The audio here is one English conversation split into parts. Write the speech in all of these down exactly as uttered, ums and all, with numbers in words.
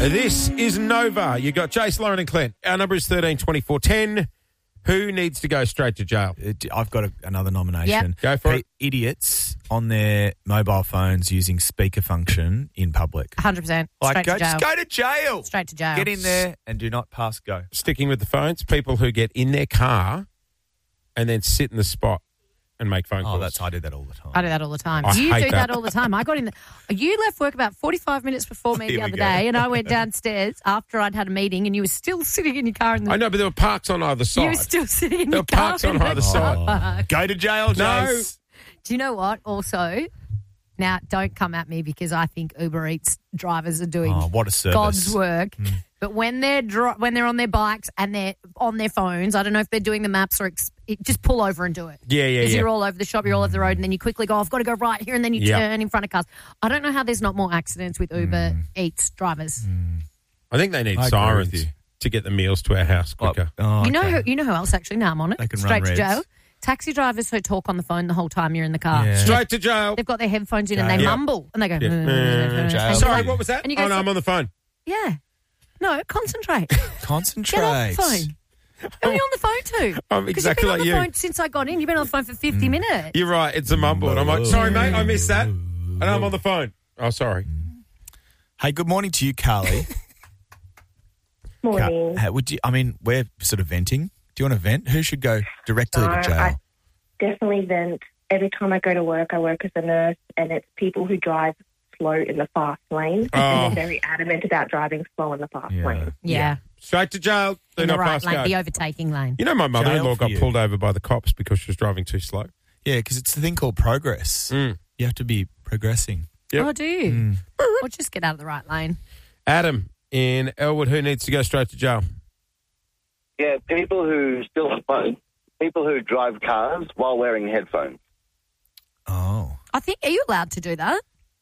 This is Nova. You got Jace, Lauren and Clint. Our number is thirteen twenty-four ten. Who needs to go straight to jail? I've got a, another nomination. Yep. Go for P- it. Idiots on their mobile phones using speaker function in public. one hundred percent. Like, Straight go, to jail. just go to jail. Straight to jail. Get in there and do not pass go. Sticking with the phones, people who get in their car and then sit in the spot and make phone calls. Oh, that's I do that all the time. I do that all the time. I you hate do that. that. all the time. I got in. The, you left work about forty-five minutes before me Here the we other go. day, and I went downstairs after I'd had a meeting, and you were still sitting in your car. In the, I know, but there were parks on either side. you were still sitting in There your were car. parks on in the either side. car park. Go to jail, No. Jace. Do you know what? Also, now don't come at me because I think Uber Eats drivers are doing Oh, what a service. God's work. Mm. But when they're dri- when they're on their bikes and they're on their phones, I don't know if they're doing the maps or ex- it, just pull over and do it. Yeah, yeah, Because yeah. you're all over the shop, you're all over the road, and then you quickly go, I've got to go right here, and then you Yeah. turn in front of cars. I don't know how there's not more accidents with Uber Mm. Eats drivers. I think they need I agree sirens with you. to get the meals to our house quicker. Oh, You know okay. who? You know who else? Actually, now I'm on it. They can run Straight to reds. jail. Taxi drivers who talk on the phone the whole time you're in the car. Yeah. Straight to jail. They've got their headphones in and they Jail. mumble and they go. Yeah. "Mm, Jail. and Sorry, you're what was that? And you go, Oh, no, I'm on the phone. Yeah. No, concentrate. Concentrate. Get off the phone. Who are you on the phone to? I'm 'Cause exactly you've been like on the you. phone since I got in. You've been on the phone for fifty minutes. You're right. It's a mumble. And I'm like, sorry, mate, I missed that. And I'm on the phone. Oh, sorry. Hey, good morning to you, Carly. Morning. Ca- would you? I mean, we're sort of venting. Do you want to vent? Who should go directly Uh, to jail? I definitely vent. Every time I go to work, I work as a nurse, and it's people who drive slow in the fast lane. Oh. And they're very adamant about driving slow in the fast Yeah. lane. Yeah. Straight to jail. Do In the not right pass lane, go. the overtaking lane. You know, my mother-in-law Jail for got you. pulled over by the cops because she was driving too slow. Yeah, because it's the thing called progress. Mm. You have to be progressing. Yep. Oh, do you? Mm. Or just get out of the right lane. Adam in Elwood, who needs to go straight to jail? Yeah, people who still people who drive cars while wearing headphones. Oh. I think, are you allowed to do that?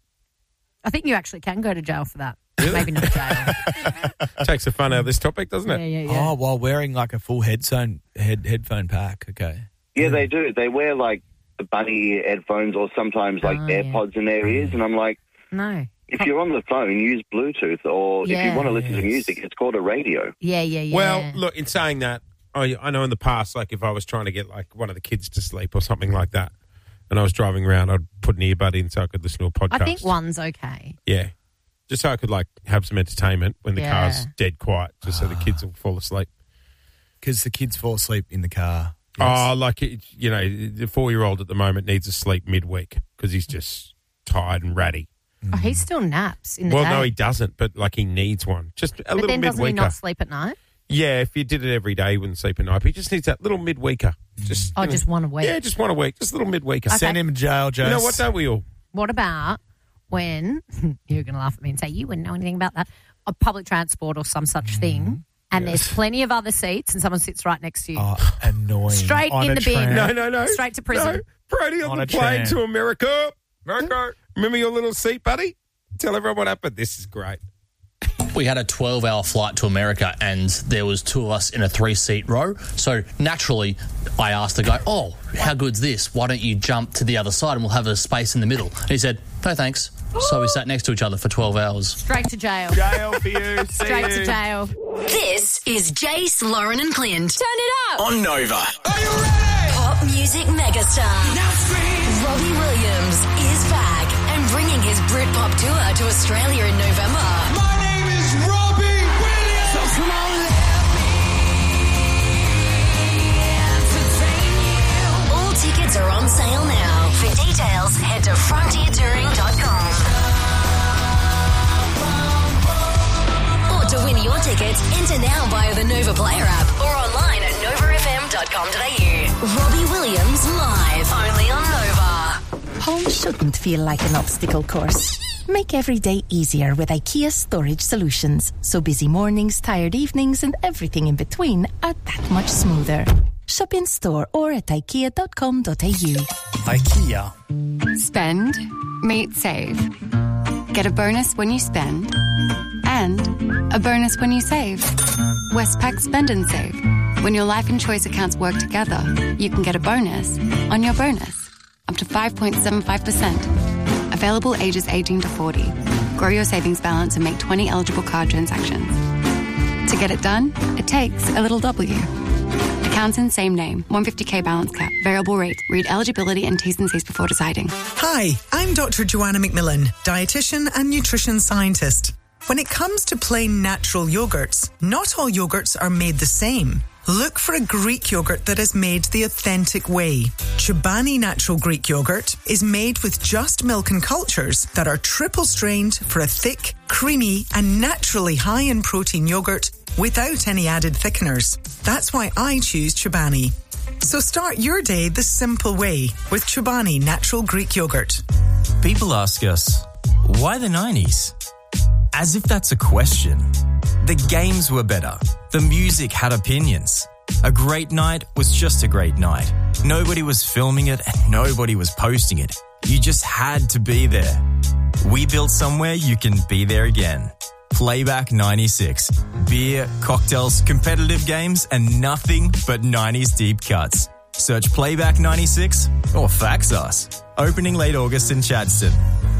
I think you actually can go to jail for that. Maybe not jail. Takes the fun out of this topic, doesn't yeah, it? yeah, yeah. Oh, while wearing like a full headphone head headphone pack. Okay. Yeah, they do. They wear like the bunny headphones or sometimes like Oh, yeah. AirPods in their ears, and I'm like, No. if you're on the phone, use Bluetooth, or if Yeah. you want to listen to Yes. music, it's called a radio. Yeah, yeah, yeah. Well, look, in saying that, I, I know in the past, like if I was trying to get like one of the kids to sleep or something like that, and I was driving around, I'd put an earbud in so I could listen to a podcast. I think one's okay. Yeah. Just so I could like have some entertainment when the Yeah. car's dead quiet, just so the kids will fall asleep. Because the kids fall asleep in the car. Oh, like, it, you know, the four-year-old at the moment needs to sleep midweek because he's just tired and ratty. Oh, he still naps in the Well, day. no, he doesn't, but like he needs one. Just a But little then doesn't he midweeker. not sleep at night? Yeah, if you did it every day, he wouldn't sleep at night. But he just needs that little midweeker. Just, Oh, you know, just one a week. Yeah, just one a week. Just a little midweeker. Okay. Send him to jail, Jess. You know what, don't we all? What about when, you're going to laugh at me and say, you wouldn't know anything about that, a public transport or some such thing, and there's plenty of other seats and someone sits right next to you. Oh, annoying. Straight On in a the bin. tram. No, no, no. Straight to prison. No. Brody on, On the a plane tram. to America. America. Remember your little seat, buddy? Tell everyone what happened. This is great. We had a twelve-hour flight to America and there was two of us in a three-seat row. So naturally, I asked the guy, oh, how good's this? Why don't you jump to the other side and we'll have a space in the middle? And he said, no thanks. So we sat next to each other for twelve hours. Straight to jail. Jail for you. See Straight you. to jail. This is Jace, Lauren and Clint. Turn it up. On Nova. Are you ready? Pop music megastar. Now scream. Robbie Williams is back and bringing his Britpop tour to Australia in November. My name is Robbie Williams. So come on, let me entertain you. All tickets are on sale now. For details, head to frontier touring dot com. Or to win your tickets, enter now via the Nova Player app or online at nova f m dot com dot a u. Robbie Williams live, only on Nova. Home shouldn't feel like an obstacle course. Make every day easier with IKEA Storage Solutions. So busy mornings, tired evenings and everything in between are that much smoother. Shop in store or at ikea dot com dot a u. IKEA. Spend, meet, save. Get a bonus when you spend and a bonus when you save. Westpac Spend and Save. When your life and choice accounts work together, you can get a bonus on your bonus. Up to five point seven five percent. Available ages eighteen to forty. grow your savings balance and make twenty eligible card transactions. To get it done, it takes a little W. Accounts in same name, one hundred fifty k balance cap, variable rate. Read eligibility and T's and C's before deciding. Hi, I'm Doctor Joanna McMillan, dietitian and nutrition scientist. When it comes to plain natural yogurts, not all yogurts are made the same. Look for a Greek yogurt that is made the authentic way. Chobani Natural Greek Yogurt is made with just milk and cultures that are triple strained for a thick, creamy and naturally high in protein yogurt without any added thickeners. That's why I choose Chobani. So start your day the simple way with Chobani Natural Greek Yogurt. People ask us, why the nineties? As if that's a question. The games were better. The music had opinions. A great night was just a great night. Nobody was filming it and nobody was posting it. You just had to be there. We built somewhere you can be there again. Playback ninety-six. Beer, cocktails, competitive games, and nothing but nineties deep cuts. Search Playback ninety-six or fax us. Opening late August in Chadstone.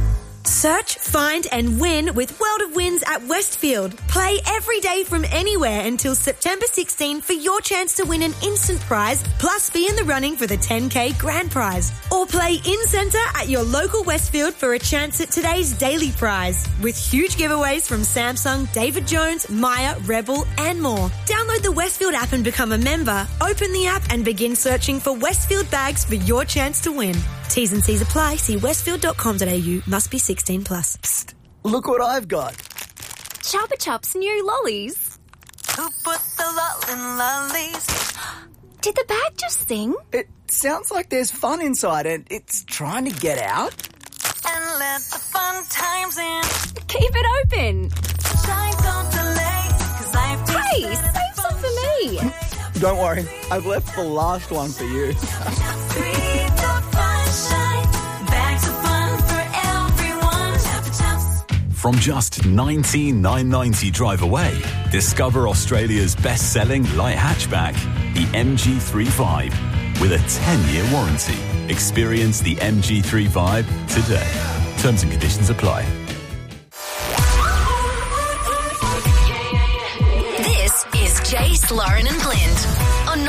Search, find and win with World of Wins at Westfield. Play every day from anywhere until September sixteenth for your chance to win an instant prize, plus be in the running for the ten K grand prize. Or play in-centre at your local Westfield for a chance at today's daily prize, with huge giveaways from Samsung, David Jones, Maya, Rebel and more. Download the Westfield app and become a member. Open the app and begin searching for Westfield bags for your chance to win. T's and C's apply. See westfield dot com dot a u. Must be sixteen plus. Psst, look what I've got. Chupa Chups new lollies. Who put the lol in lollies? Did the bag just sing? It sounds like there's fun inside and it's trying to get out. And let the fun times in. Keep it open. Shine, don't delay, 'cause I've Hey, save some for me. Don't worry, I've left the last one for you. From just nineteen thousand nine hundred ninety drive away, discover Australia's best-selling light hatchback, the M G three five, with a ten-year warranty. Experience the M G three five today. Terms and conditions apply. This is Jace, Lauren and Blind on